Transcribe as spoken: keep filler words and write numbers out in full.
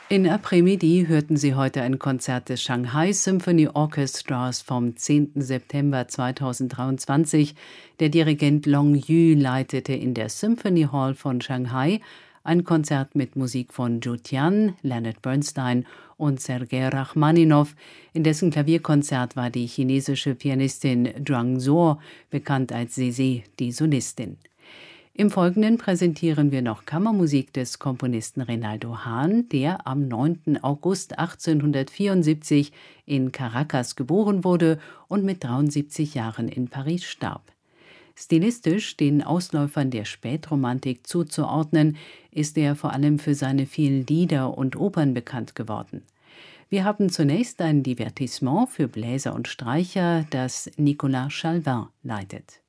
In Après-Midi hörten Sie heute ein Konzert des Shanghai Symphony Orchestras vom zehnten September zweitausenddreiundzwanzig. Der Dirigent Long Yu leitete in der Symphony Hall von Shanghai ein Konzert mit Musik von Zhu Tian, Leonard Bernstein und Sergei Rachmaninow. In dessen Klavierkonzert war die chinesische Pianistin Zhuang Zuo, bekannt als Zeze, die Solistin. Im Folgenden präsentieren wir noch Kammermusik des Komponisten Reynaldo Hahn, der am neunten August achtzehnhundertvierundsiebzig in Caracas geboren wurde und mit dreiundsiebzig Jahren in Paris starb. Stilistisch den Ausläufern der Spätromantik zuzuordnen, ist er vor allem für seine vielen Lieder und Opern bekannt geworden. Wir haben zunächst ein Divertissement für Bläser und Streicher, das Nicolas Chalvin leitet.